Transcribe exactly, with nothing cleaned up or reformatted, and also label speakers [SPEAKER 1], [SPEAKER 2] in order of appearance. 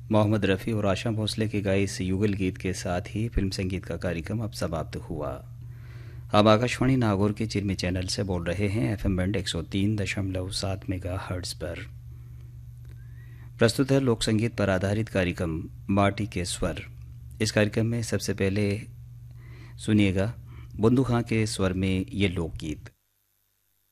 [SPEAKER 1] मोहम्मद रफ़ी और आशा भोसले के गाए इस युगल गीत के साथ ही फिल्म संगीत का कार्यक्रम अब समाप्त हुआ। अब आकाशवाणी नागौर के चिरमी चैनल से बोल रहे हैं एफएम बैंड एक सौ तीन दशमलव सात मेगा हर्ट्ज पर। प्रस्तुत है लोक संगीत पर आधारित कार्यक्रम माटी के स्वर। इस कार्यक्रम में सबसे पहले सुनिएगा बुंदू खां के स्वर में ये लोकगीत।